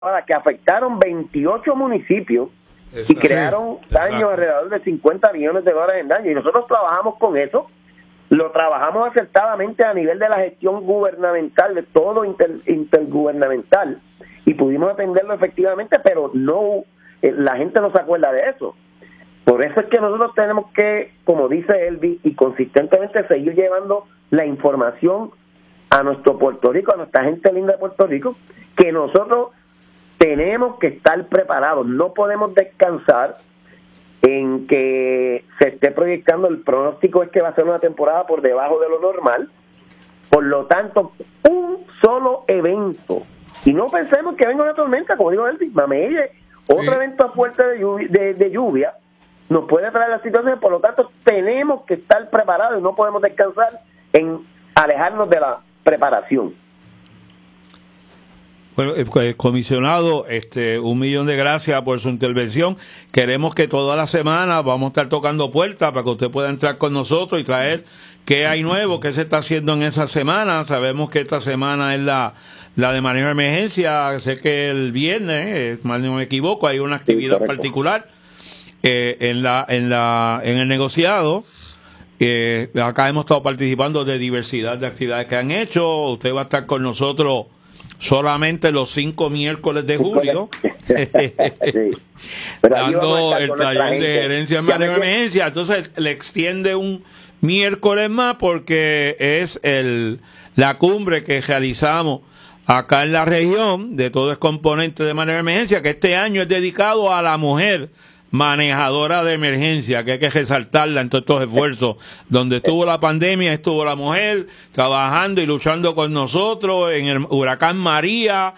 que afectaron 28 municipios y crearon daños alrededor de $50 millones en daño. Y nosotros trabajamos con eso, lo trabajamos acertadamente a nivel de la gestión gubernamental, de todo intergubernamental, y pudimos atenderlo efectivamente, pero no, la gente no se acuerda de eso. Por eso es que nosotros tenemos que, como dice Elvis, y consistentemente seguir llevando la información a nuestro Puerto Rico, a nuestra gente linda de Puerto Rico, que nosotros tenemos que estar preparados. No podemos descansar en que se esté proyectando, el pronóstico es que va a ser una temporada por debajo de lo normal, por lo tanto, un solo evento, y no pensemos que venga una tormenta, como digo Elvis, mamelle, otro evento fuerte de lluvia, nos puede traer la situación, por lo tanto, tenemos que estar preparados y no podemos descansar en alejarnos de la preparación. Bueno, comisionado, $1 millón de gracias por su intervención. Queremos que toda la semana vamos a estar tocando puertas para que usted pueda entrar con nosotros y traer qué hay nuevo, qué se está haciendo en esa semana. Sabemos que esta semana es la de manejo de emergencia. Sé que el viernes, mal no me equivoco, hay una actividad particular en el negociado. Acá hemos estado participando de diversidad de actividades que han hecho. Usted va a estar con nosotros solamente los 5 miércoles de julio, dando el taller de gerencia en manejo de emergencia. Entonces le extiende un miércoles más porque es la cumbre que realizamos acá en la región de todo el componente de manejo de emergencia, que este año es dedicado a la mujer manejadora de emergencia, que hay que resaltarla en todos estos esfuerzos. Donde estuvo la pandemia, estuvo la mujer trabajando y luchando con nosotros en el huracán María,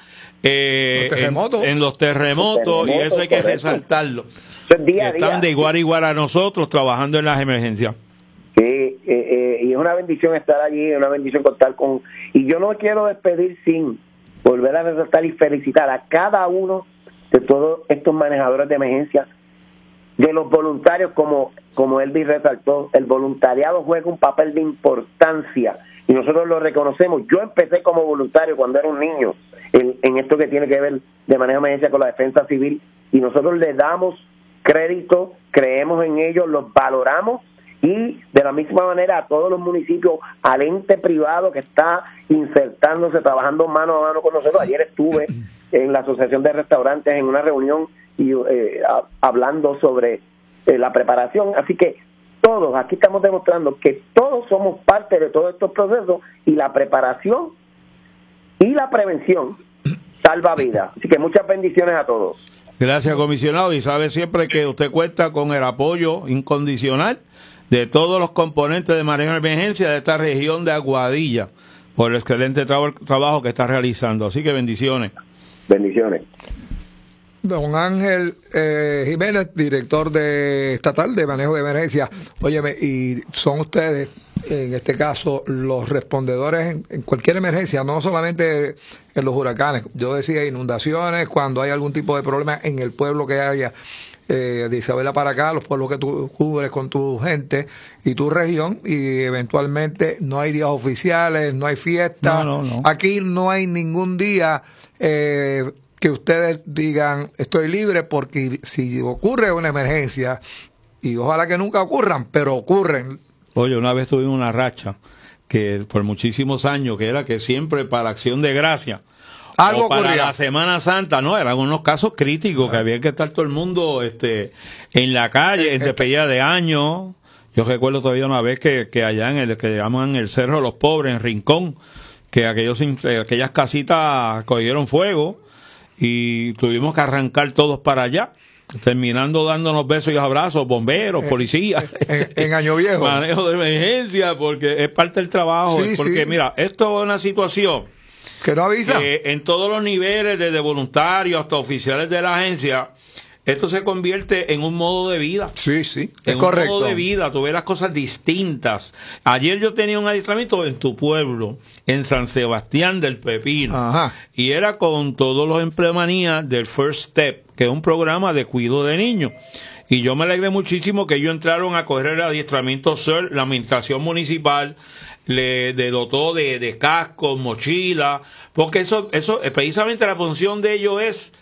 en los terremotos, y eso hay que resaltarlo. Están de igual a igual a nosotros trabajando en las emergencias. Sí, y es una bendición estar allí, es una bendición contar con... Y yo no quiero despedir sin volver a resaltar y felicitar a cada uno de todos estos manejadores de emergencia, de los voluntarios, como Elvis resaltó. El voluntariado juega un papel de importancia y nosotros lo reconocemos. Yo empecé como voluntario cuando era un niño en esto que tiene que ver de manejo de emergencia con la defensa civil, y nosotros le damos crédito, creemos en ellos, los valoramos, y de la misma manera a todos los municipios, al ente privado que está insertándose, trabajando mano a mano con nosotros. Ayer estuve en la Asociación de Restaurantes en una reunión y hablando sobre la preparación, así que todos aquí estamos demostrando que todos somos parte de todos estos procesos, y la preparación y la prevención salva vidas. Así que muchas bendiciones a todos. Gracias, comisionado, y sabe siempre que usted cuenta con el apoyo incondicional de todos los componentes de manejo de emergencia de esta región de Aguadilla por el excelente trabajo que está realizando, así que bendiciones. Bendiciones. Don Ángel Jiménez, director estatal de manejo de emergencia. Óyeme, y son ustedes, en este caso, los respondedores en cualquier emergencia, no solamente en los huracanes. Yo decía inundaciones, cuando hay algún tipo de problema en el pueblo que haya, de Isabela para acá, los pueblos que tú cubres con tu gente y tu región, y eventualmente no hay días oficiales, no hay fiestas. No. Aquí no hay ningún día que ustedes digan estoy libre, porque si ocurre una emergencia, y ojalá que nunca ocurran, pero ocurren. Oye, una vez tuvimos una racha que por muchísimos años, que era que siempre para Acción de Gracia algo o para ocurría. la Semana Santa, no, eran unos casos críticos que había que estar todo el mundo en la calle, en despedida de año. Yo recuerdo todavía una vez que allá en el que llaman el Cerro de los Pobres, en Rincón, que aquellas casitas cogieron fuego y tuvimos que arrancar todos para allá, terminando dándonos besos y abrazos, bomberos, policías, en Año Viejo, manejo de emergencia, porque es parte del trabajo. Sí, porque sí. Mira, esto es una situación que no avisa. En todos los niveles, desde voluntarios hasta oficiales de la agencia, esto se convierte en un modo de vida. Sí, es correcto. correcto. Un modo de vida, tú ves las cosas distintas. Ayer yo tenía un adiestramiento en tu pueblo, en San Sebastián del Pepino. Ajá. Y era con todos los empleomanías del First Step, que es un programa de cuidado de niños. Y yo me alegré muchísimo que ellos entraron a coger el adiestramiento SER, la administración municipal, le dotó de cascos, mochila, porque eso precisamente la función de ellos es